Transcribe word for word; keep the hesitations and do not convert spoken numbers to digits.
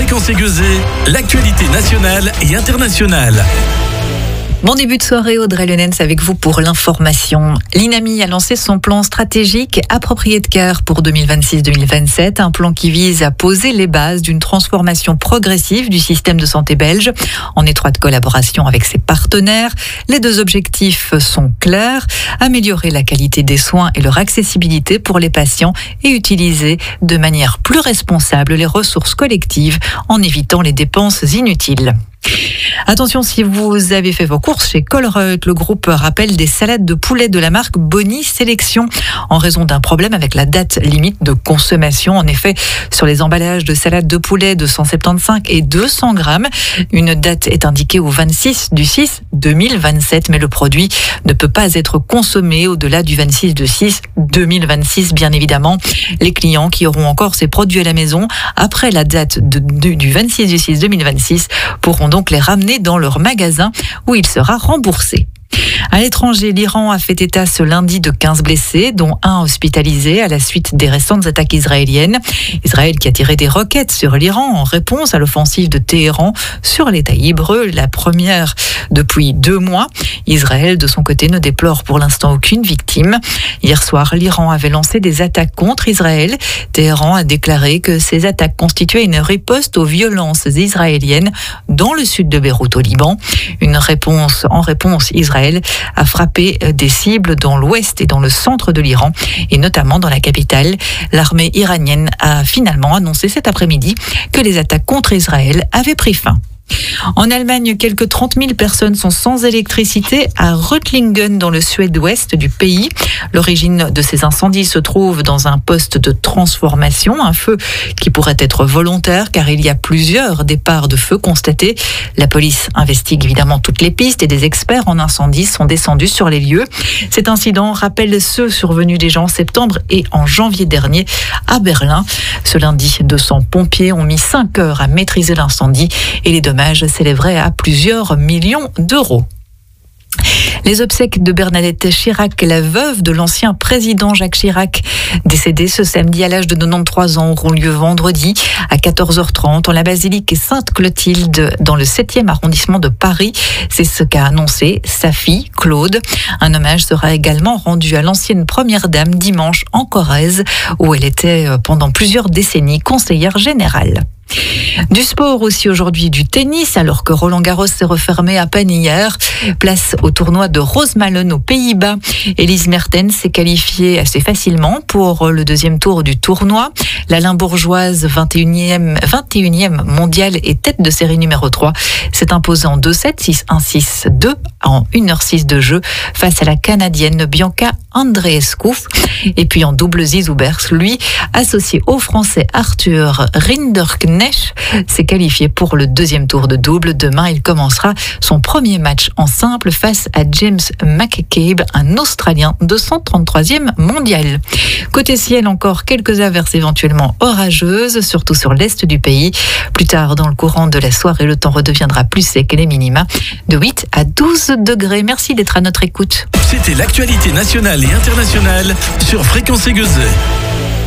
Fréquence Aiguezée, l'actualité nationale et internationale. Bon début de soirée, Audrey Lenens avec vous pour l'information. L'INAMI a lancé son plan stratégique Approprié de Care pour deux mille vingt-six deux mille vingt-sept, un plan qui vise à poser les bases d'une transformation progressive du système de santé belge en étroite collaboration avec ses partenaires. Les deux objectifs sont clairs, améliorer la qualité des soins et leur accessibilité pour les patients et utiliser de manière plus responsable les ressources collectives en évitant les dépenses inutiles. Attention, si vous avez fait vos courses chez Colruyt, le groupe rappelle des salades de poulet de la marque Boni Sélection en raison d'un problème avec la date limite de consommation. En effet, sur les emballages de salades de poulet de cent soixante-quinze et deux cents grammes, une date est indiquée au vingt-six du six deux mille vingt-sept, mais le produit ne peut pas être consommé au-delà du vingt-six du six deux mille vingt-six, bien évidemment. Les clients qui auront encore ces produits à la maison après la date de, de, du vingt-six du six deux mille vingt-six pourront donc les ramener dans leur magasin où il sera remboursé. À l'étranger, l'Iran a fait état ce lundi de quinze blessés, dont un hospitalisé à la suite des récentes attaques israéliennes. Israël qui a tiré des roquettes sur l'Iran en réponse à l'offensive de Téhéran sur l'État hébreu, la première depuis deux mois. Israël, de son côté, ne déplore pour l'instant aucune victime. Hier soir, l'Iran avait lancé des attaques contre Israël. Téhéran a déclaré que ces attaques constituaient une riposte aux violences israéliennes dans le sud de Beyrouth au Liban. Une réponse en réponse, Israël a frappé des cibles dans l'ouest et dans le centre de l'Iran, et notamment dans la capitale. L'armée iranienne a finalement annoncé cet après-midi que les attaques contre Israël avaient pris fin. En Allemagne, quelques trente mille personnes sont sans électricité à Reutlingen, dans le sud-ouest du pays. L'origine de ces incendies se trouve dans un poste de transformation, un feu qui pourrait être volontaire car il y a plusieurs départs de feu constatés. La police investigue évidemment toutes les pistes et des experts en incendie sont descendus sur les lieux. Cet incident rappelle ceux survenus déjà en septembre et en janvier dernier à Berlin. Ce lundi, deux cents pompiers ont mis cinq heures à maîtriser l'incendie et les dommages s'élèverait à plusieurs millions d'euros. Les obsèques de Bernadette Chirac, la veuve de l'ancien président Jacques Chirac, décédé ce samedi à l'âge de quatre-vingt-treize ans, auront lieu vendredi à quatorze heures trente en la basilique Sainte-Clotilde dans le septième arrondissement de Paris. C'est ce qu'a annoncé sa fille Claude. Un hommage sera également rendu à l'ancienne première dame dimanche en Corrèze, où elle était pendant plusieurs décennies conseillère générale. Du sport aussi aujourd'hui, du tennis, alors que Roland Garros s'est refermé à peine hier. Place au tournoi de Rosmalen aux Pays-Bas. Elise Mertens s'est qualifiée assez facilement pour le deuxième tour du tournoi. La Limbourgeoise, vingt et unième, vingt et unième mondiale et tête de série numéro trois, s'est imposée en deux sept, six un, six deux en une heure six de jeu face à la Canadienne Bianca Andreescu. Et puis en double, Zizou Bers, lui, associé au Français Arthur Rinderknecht, s'est qualifié pour le deuxième tour de double. Demain, il commencera son premier match en simple face à James McCabe, un Australien de cent trente-troisième mondial. Côté ciel, encore quelques averses éventuellement orageuses, surtout sur l'est du pays. Plus tard, dans le courant de la soirée, le temps redeviendra plus sec et les minima de huit à douze degrés. Merci d'être à notre écoute. C'était l'actualité nationale et internationale sur Fréquence Aiguezée.